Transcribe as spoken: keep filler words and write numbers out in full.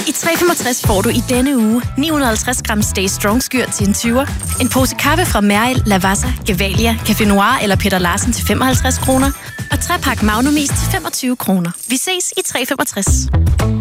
I tre femogtres får du i denne uge ni hundrede og halvtreds gram Stay Strong Skyr til en tyver, en pose kaffe fra Merrill, Lavazza, Gevalia, Café Noir eller Peter Larsen til femoghalvtreds kroner, og tre pakke Magnum Is til femogtyve kroner. Vi ses i tre femogtres.